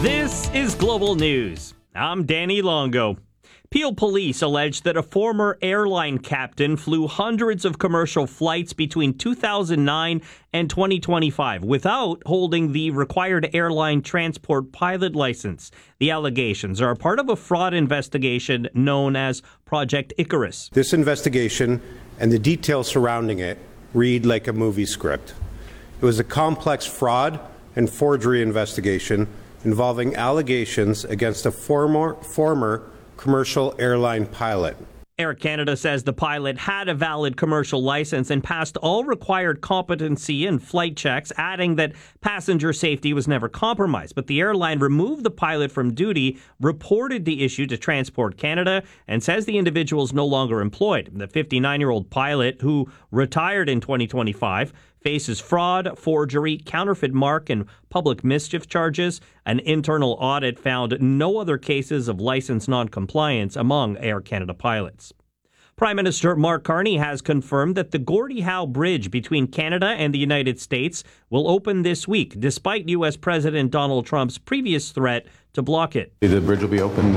This is Global News. I'm Danny Longo. Peel police allege that a former airline captain flew hundreds of commercial flights between 2009 and 2025 without holding the required airline transport pilot license. The allegations are part of a fraud investigation known as Project Icarus. This investigation and the details surrounding it read like a movie script. It was a complex fraud and forgery investigation involving allegations against a former commercial airline pilot. Air Canada says the pilot had a valid commercial license and passed all required competency and flight checks, adding that passenger safety was never compromised. But the airline removed the pilot from duty, reported the issue to Transport Canada, and says the individual is no longer employed. The 59-year-old pilot, who retired in 2025, faces fraud, forgery, counterfeit mark, and public mischief charges. An internal audit found no other cases of license noncompliance among Air Canada pilots. Prime Minister Mark Carney has confirmed that the Gordie Howe Bridge between Canada and the United States will open this week, despite U.S. President Donald Trump's previous threat to block it. The bridge will be open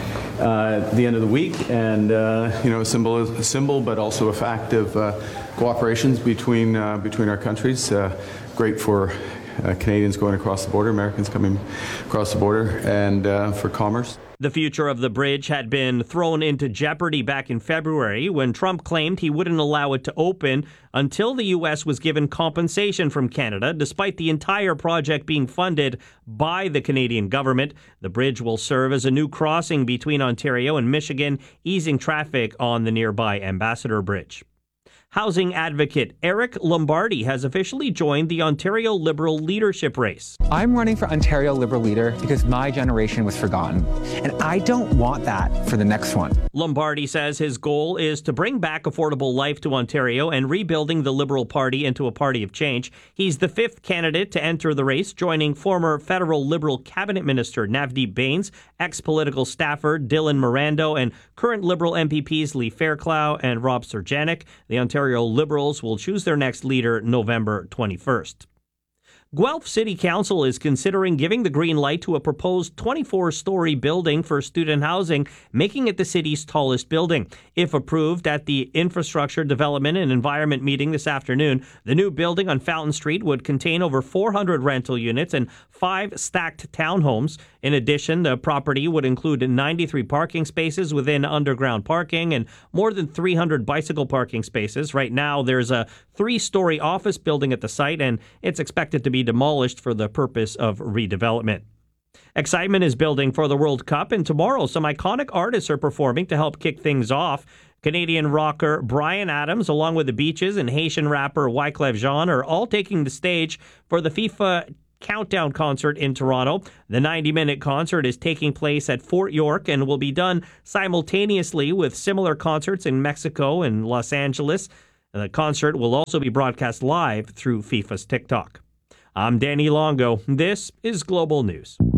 at the end of the week, and a symbol, but also a fact of cooperations between our countries. Great for Canadians going across the border, Americans coming across the border, and for commerce. The future of the bridge had been thrown into jeopardy back in February when Trump claimed he wouldn't allow it to open until the U.S. was given compensation from Canada, despite the entire project being funded by the Canadian government. The bridge will serve as a new crossing between Ontario and Michigan, easing traffic on the nearby Ambassador Bridge. Housing advocate Eric Lombardi has officially joined the Ontario Liberal leadership race. I'm running for Ontario Liberal leader because my generation was forgotten, and I don't want that for the next one. Lombardi says his goal is to bring back affordable life to Ontario and rebuilding the Liberal Party into a party of change. He's the fifth candidate to enter the race, joining former federal Liberal cabinet minister Navdeep Bains, ex-political staffer Dylan Mirando, and current Liberal MPPs Lee Fairclough and Rob Serjanik. The Ontario Liberals will choose their next leader November 21st. Guelph City Council is considering giving the green light to a proposed 24-story building for student housing, making it the city's tallest building. If approved at the Infrastructure Development and Environment meeting this afternoon, the new building on Fountain Street would contain over 400 rental units and 5 stacked townhomes. In addition, the property would include 93 parking spaces within underground parking and more than 300 bicycle parking spaces. Right now, there's a 3-story office building at the site, and it's expected to be demolished for the purpose of redevelopment. Excitement is building for the World Cup, and tomorrow some iconic artists are performing to help kick things off. Canadian rocker Bryan Adams, along with the Beaches, and Haitian rapper Wyclef Jean are all taking the stage for the FIFA Countdown concert in Toronto. The 90-minute concert is taking place at Fort York and will be done simultaneously with similar concerts in Mexico and Los Angeles. The concert will also be broadcast live through FIFA's TikTok. I'm Danny Longo. This is Global News.